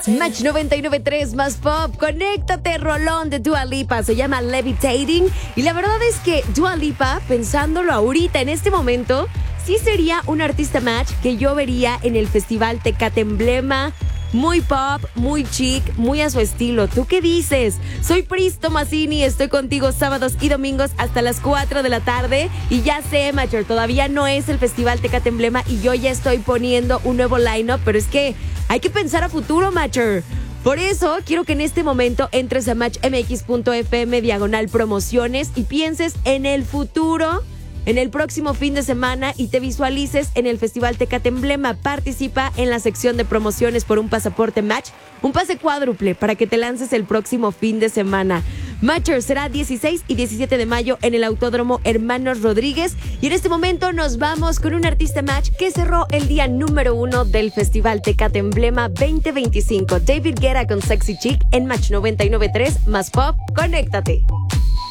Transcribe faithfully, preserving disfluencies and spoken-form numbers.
Match noventa y nueve punto tres más pop. Conéctate, rolón de Dua Lipa. Se llama Levitating. Y la verdad es que Dua Lipa, pensándolo ahorita, en este momento, sí sería un artista match que yo vería en el festival Tecate Emblema. Muy pop, muy chic, muy a su estilo. ¿Tú qué dices? Soy Pris Tomasini, estoy contigo sábados y domingos hasta las cuatro de la tarde. Y ya sé, Matcher, todavía no es el festival Tecate Emblema y yo ya estoy poniendo un nuevo line-up, pero es que hay que pensar a futuro, Matcher. Por eso quiero que en este momento entres a matchmx.fm diagonal promociones y pienses en el futuro, en el próximo fin de semana y te visualices en el Festival Tecate Emblema. Participa en la sección de promociones por un pasaporte Match, un pase cuádruple para que te lances el próximo fin de semana. Matcher será dieciséis y diecisiete de mayo en el Autódromo Hermanos Rodríguez. Y en este momento nos vamos con un artista match que cerró el día número uno del Festival Tecate Emblema veinte veinticinco. David Guetta con Sexy Chick en Match noventa y nueve punto tres más pop. Conéctate.